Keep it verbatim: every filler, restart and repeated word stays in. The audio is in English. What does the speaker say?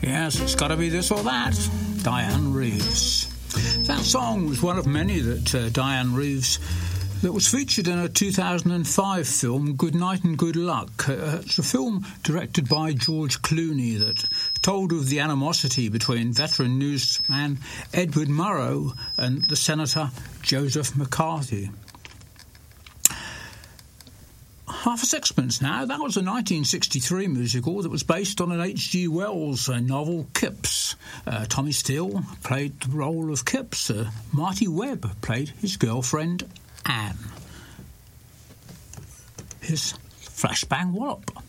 Yes, it's got to be this or that. Diane Reeves. That song was one of many that uh, Diane Reeves that was featured in a two thousand five film, Good Night and Good Luck. Uh, it's a film directed by George Clooney that told of the animosity between veteran newsman Edward Murrow and the Senator Joseph McCarthy. Half a Sixpence now. That was a nineteen sixty-three musical that was based on an H G Wells uh, novel, Kipps. Uh, Tommy Steele played the role of Kipps. Uh, Marty Webb played his girlfriend, Anne. Here's Flashbang Wallop.